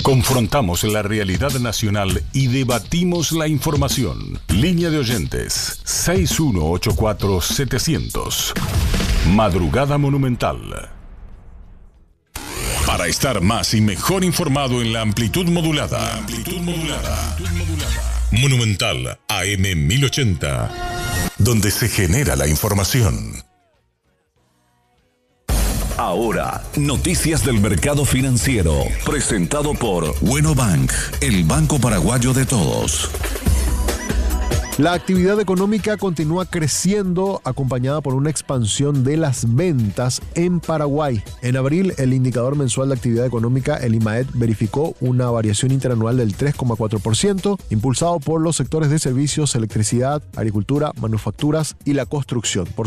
Confrontamos la realidad nacional y debatimos la información. Línea de oyentes 6184-700. Madrugada Monumental. Para estar más y mejor informado en la amplitud modulada. Monumental AM 1080. Donde se genera la información. Ahora, noticias del mercado financiero, presentado por Bueno Bank, el banco paraguayo de todos. La actividad económica continúa creciendo, acompañada por una expansión de las ventas en Paraguay. En abril, el indicador mensual de actividad económica, el IMAET, verificó una variación interanual del 3,4%, impulsado por los sectores de servicios, electricidad, agricultura, manufacturas y la construcción. Por